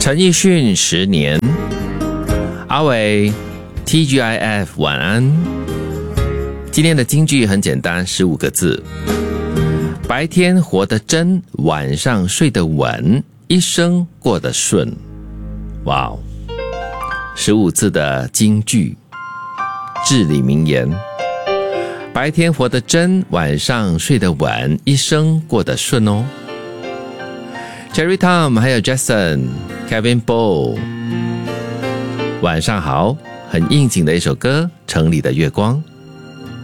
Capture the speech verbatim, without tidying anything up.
陈奕迅十年，阿伟 T G I F 晚安。今天的金句很简单，十五个字：白天活得真，晚上睡得稳，一生过得顺。哇哦，十五字的金句，至理名言。白天活得真，晚上睡得稳，一生过得顺哦。Cherry Tom 还有 Jason、Kevin Bo， 晚上好，很应景的一首歌《城里的月光》。